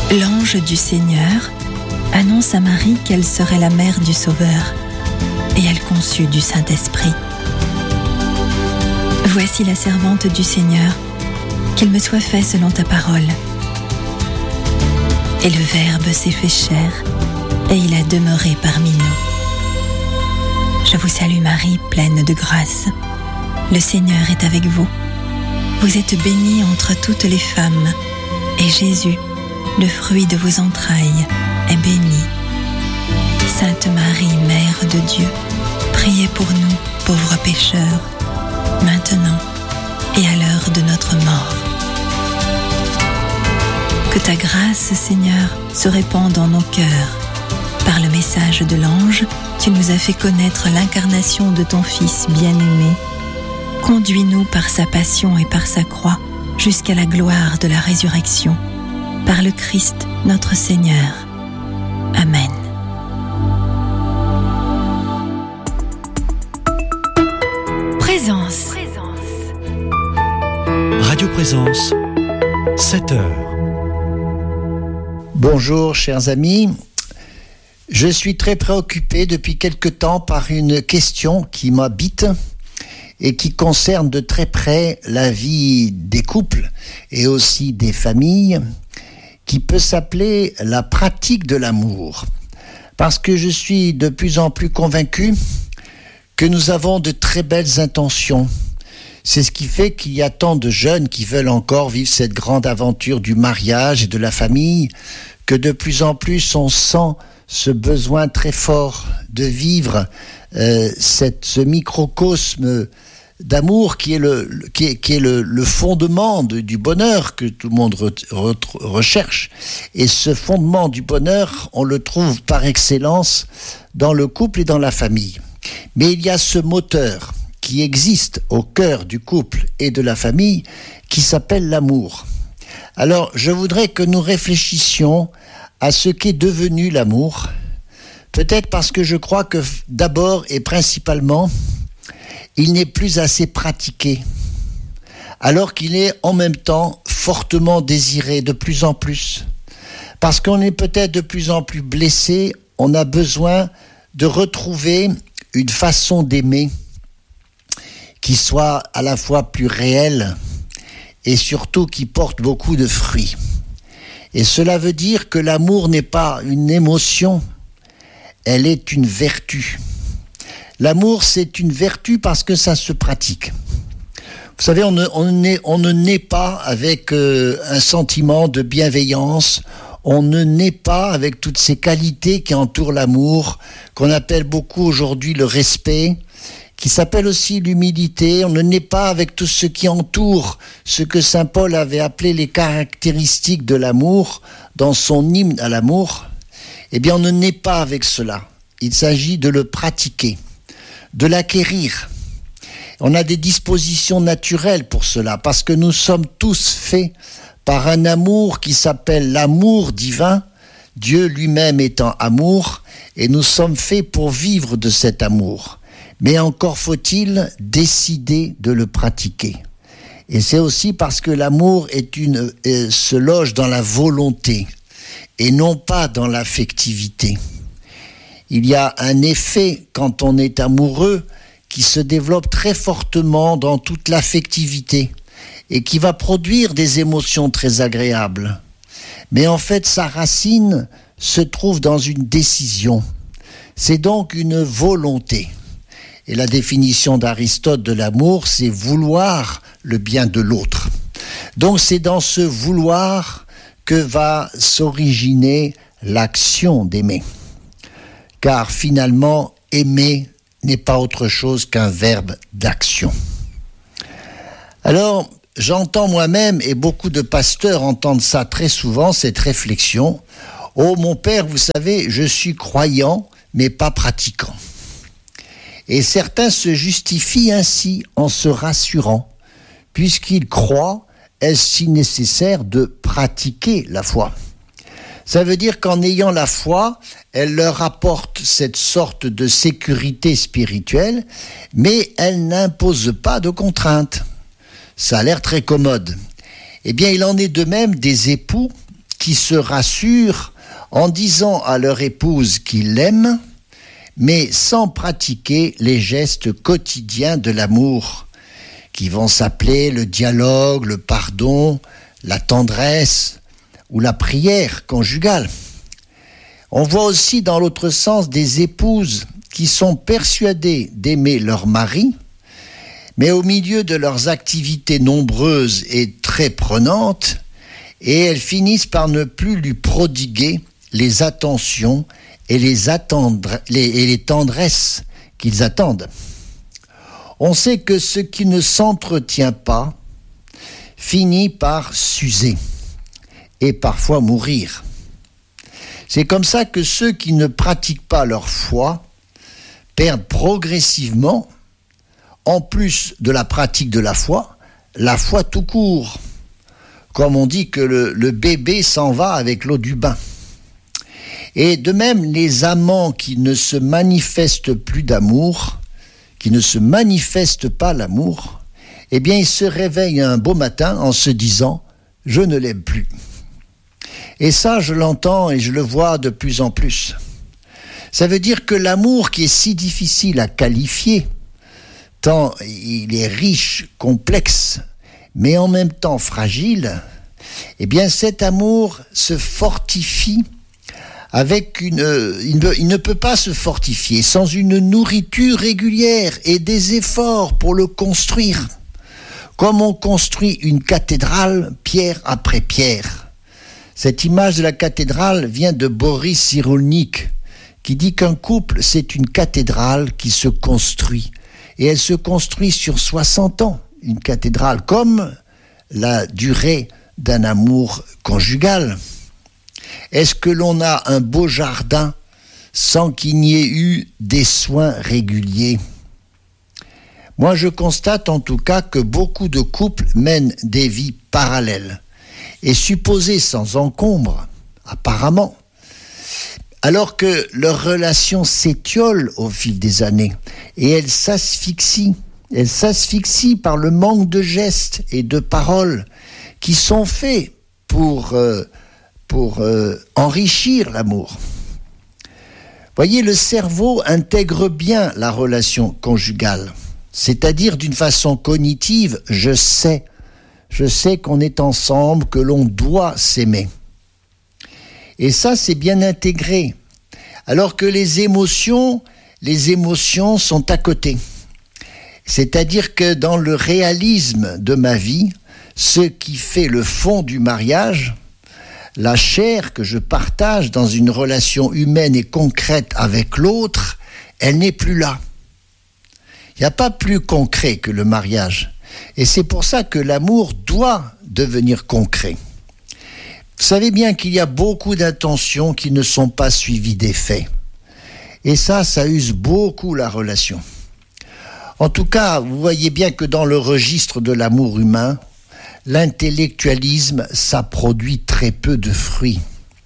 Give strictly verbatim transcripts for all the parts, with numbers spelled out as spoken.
L'ange du Seigneur annonce à Marie qu'elle serait la mère du Sauveur, et elle conçut du Saint-Esprit. Voici la servante du Seigneur, qu'il me soit fait selon ta parole. Et le Verbe s'est fait chair, et il a demeuré parmi nous. Je vous salue Marie, pleine de grâce. Le Seigneur est avec vous. Vous êtes bénie entre toutes les femmes, et Jésus, le fruit de vos entrailles, est béni. Sainte Marie, Mère de Dieu, priez pour nous, pauvres pécheurs, maintenant et à l'heure de notre mort. Que ta grâce, Seigneur, se répande dans nos cœurs. Par le message de l'ange, tu nous as fait connaître l'incarnation de ton Fils bien-aimé. Conduis-nous par sa passion et par sa croix jusqu'à la gloire de la résurrection. Par le Christ, notre Seigneur. Amen. Présence. Radio Présence, sept heures. Bonjour chers amis, je suis très préoccupé depuis quelque temps par une question qui m'habite et qui concerne de très près la vie des couples et aussi des familles, qui peut s'appeler la pratique de l'amour. Parce que je suis de plus en plus convaincu que nous avons de très belles intentions. C'est ce qui fait qu'il y a tant de jeunes qui veulent encore vivre cette grande aventure du mariage et de la famille, que de plus en plus on sent ce besoin très fort de vivre euh, cette, ce microcosme d'amour qui est le, qui est, qui est le, le fondement de, du bonheur que tout le monde re, re, recherche. Et ce fondement du bonheur, on le trouve par excellence dans le couple et dans la famille. Mais il y a ce moteur qui existe au cœur du couple et de la famille qui s'appelle l'amour. Alors, je voudrais que nous réfléchissions à ce qu'est devenu l'amour. Peut-être parce que je crois que d'abord et principalement, il n'est plus assez pratiqué, alors qu'il est en même temps fortement désiré de plus en plus. Parce qu'on est peut-être de plus en plus blessé, on a besoin de retrouver une façon d'aimer qui soit à la fois plus réelle et surtout qui porte beaucoup de fruits. Et cela veut dire que l'amour n'est pas une émotion, elle est une vertu. L'amour, c'est une vertu parce que ça se pratique. Vous savez, on ne, on ne, on ne naît pas avec euh, un sentiment de bienveillance, on ne naît pas avec toutes ces qualités qui entourent l'amour, qu'on appelle beaucoup aujourd'hui le respect, qui s'appelle aussi l'humilité. On ne naît pas avec tout ce qui entoure ce que saint Paul avait appelé les caractéristiques de l'amour dans son hymne à l'amour. Eh bien, on ne naît pas avec cela. Il s'agit de le pratiquer, de l'acquérir. On a des dispositions naturelles pour cela, parce que nous sommes tous faits par un amour qui s'appelle l'amour divin, Dieu lui-même étant amour, et nous sommes faits pour vivre de cet amour. Mais encore faut-il décider de le pratiquer. Et c'est aussi parce que l'amour est une, euh, se loge dans la volonté et non pas dans l'affectivité. Il y a un effet quand on est amoureux qui se développe très fortement dans toute l'affectivité et qui va produire des émotions très agréables. Mais en fait, sa racine se trouve dans une décision. C'est donc une volonté. Et la définition d'Aristote de l'amour, c'est vouloir le bien de l'autre. Donc c'est dans ce vouloir que va s'originer l'action d'aimer. Car finalement, aimer n'est pas autre chose qu'un verbe d'action. Alors, j'entends moi-même, et beaucoup de pasteurs entendent ça très souvent, cette réflexion. « Oh, mon père, vous savez, je suis croyant, mais pas pratiquant. » Et certains se justifient ainsi en se rassurant, puisqu'ils croient, est-ce si nécessaire de pratiquer la foi. Ça veut dire qu'en ayant la foi, elle leur apporte cette sorte de sécurité spirituelle, mais elle n'impose pas de contraintes. Ça a l'air très commode. Eh bien, il en est de même des époux qui qui se rassurent en disant à leur épouse qu'ils l'aiment, mais sans pratiquer les gestes quotidiens de l'amour, qui vont s'appeler le dialogue, le pardon, la tendresse ou la prière conjugale. On voit aussi dans l'autre sens des épouses qui sont persuadées d'aimer leur mari, mais au milieu de leurs activités nombreuses et très prenantes, et elles finissent par ne plus lui prodiguer les attentions et les, attendre, les, et les tendresses qu'ils attendent. On sait que ce qui ne s'entretient pas finit par s'user et parfois mourir. C'est comme ça que ceux qui ne pratiquent pas leur foi perdent progressivement, en plus de la pratique de la foi, la foi tout court. Comme on dit que le, le bébé s'en va avec l'eau du bain. Et de même, les amants qui ne se manifestent plus d'amour, qui ne se manifestent pas l'amour, eh bien, ils se réveillent un beau matin en se disant « je ne l'aime plus ». Et ça, je l'entends et je le vois de plus en plus. Ça veut dire que l'amour qui est si difficile à qualifier, tant il est riche, complexe, mais en même temps fragile, eh bien cet amour se fortifie avec une... Il ne, il ne peut pas se fortifier sans une nourriture régulière et des efforts pour le construire. Comme on construit une cathédrale pierre après pierre. Cette image de la cathédrale vient de Boris Cyrulnik, qui dit qu'un couple, c'est une cathédrale qui se construit. Et elle se construit sur soixante ans, une cathédrale, comme la durée d'un amour conjugal. Est-ce que l'on a un beau jardin sans qu'il n'y ait eu des soins réguliers ? Moi, je constate en tout cas que beaucoup de couples mènent des vies parallèles et supposées sans encombre, apparemment, alors que leur relation s'étiole au fil des années et elle s'asphyxie. Elle s'asphyxie par le manque de gestes et de paroles qui sont faits pour, euh, pour euh, enrichir l'amour. Voyez, le cerveau intègre bien la relation conjugale, c'est-à-dire d'une façon cognitive, je sais, je sais qu'on est ensemble, que l'on doit s'aimer. Et ça, c'est bien intégré. Alors que les émotions, les émotions sont à côté. C'est-à-dire que dans le réalisme de ma vie, ce qui fait le fond du mariage, la chair que je partage dans une relation humaine et concrète avec l'autre, elle n'est plus là. Il n'y a pas plus concret que le mariage. Et c'est pour ça que l'amour doit devenir concret. Vous savez bien qu'il y a beaucoup d'intentions qui ne sont pas suivies des faits. Et ça, ça use beaucoup la relation. En tout cas, vous voyez bien que dans le registre de l'amour humain, l'intellectualisme, ça produit très peu de fruits.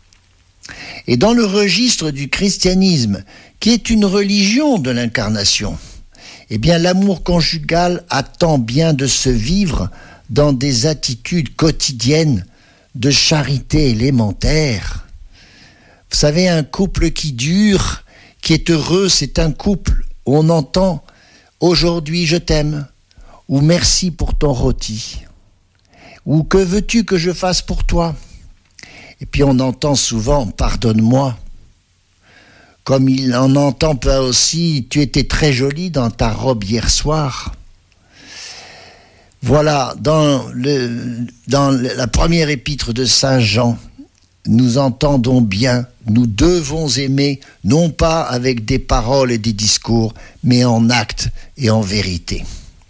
Et dans le registre du christianisme, qui est une religion de l'incarnation, eh bien l'amour conjugal attend bien de se vivre dans des attitudes quotidiennes de charité élémentaire. Vous savez, un couple qui dure, qui est heureux, c'est un couple où on entend « aujourd'hui je t'aime » ou « merci pour ton rôti » ou « que veux-tu que je fasse pour toi ?» Et puis on entend souvent « pardonne-moi », comme il en entend pas aussi « tu étais très jolie dans ta robe hier soir ». Voilà, dans, le, dans la première épître de Saint Jean, nous entendons bien, nous devons aimer, non pas avec des paroles et des discours, mais en actes et en vérité.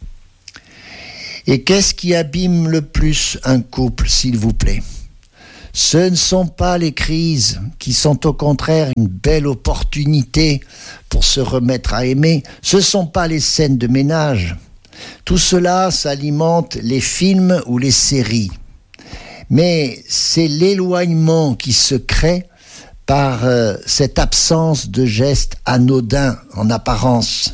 Et qu'est-ce qui abîme le plus un couple, s'il vous plaît ? Ce ne sont pas les crises, qui sont au contraire une belle opportunité pour se remettre à aimer. Ce ne sont pas les scènes de ménage. Tout cela s'alimente les films ou les séries. Mais c'est l'éloignement qui se crée par euh, cette absence de gestes anodins en apparence.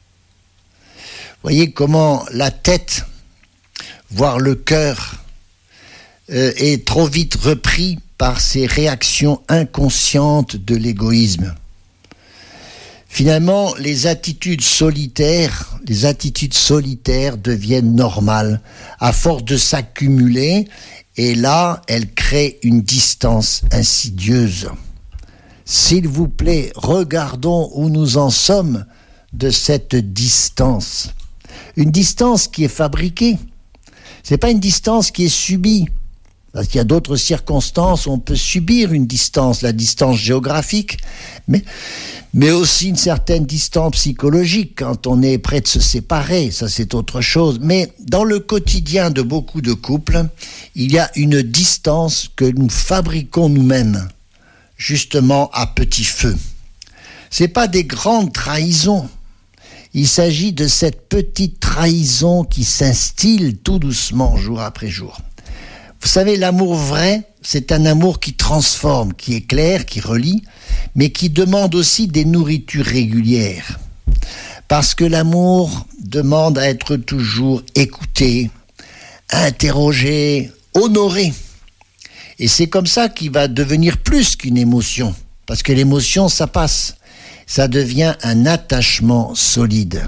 Voyez comment la tête, voire le cœur, euh, est trop vite repris par ces réactions inconscientes de l'égoïsme. Finalement, les attitudes solitaires, les attitudes solitaires deviennent normales à force de s'accumuler, et là, elles créent une distance insidieuse. S'il vous plaît, regardons où nous en sommes de cette distance. Une distance qui est fabriquée. C'est pas une distance qui est subie. Parce qu'il y a d'autres circonstances où on peut subir une distance, la distance géographique, mais, mais aussi une certaine distance psychologique quand on est prêt de se séparer, ça c'est autre chose. Mais dans le quotidien de beaucoup de couples, il y a une distance que nous fabriquons nous-mêmes, justement à petit feu. C'est pas des grandes trahisons. Il s'agit de cette petite trahison qui s'instille tout doucement, jour après jour. Vous savez, l'amour vrai, c'est un amour qui transforme, qui éclaire, qui relie, mais qui demande aussi des nourritures régulières. Parce que l'amour demande à être toujours écouté, interrogé, honoré. Et c'est comme ça qu'il va devenir plus qu'une émotion. Parce que l'émotion, ça passe. Ça devient un attachement solide.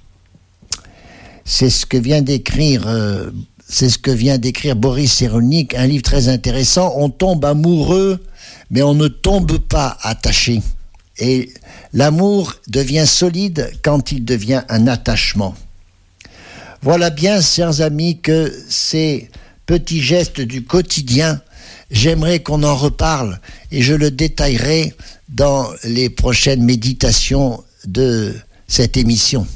C'est ce que vient d'écrire... Euh, C'est ce que vient d'écrire Boris Cyrulnik, un livre très intéressant. On tombe amoureux, mais on ne tombe pas attaché. Et l'amour devient solide quand il devient un attachement. Voilà bien, chers amis, que ces petits gestes du quotidien, j'aimerais qu'on en reparle et je le détaillerai dans les prochaines méditations de cette émission.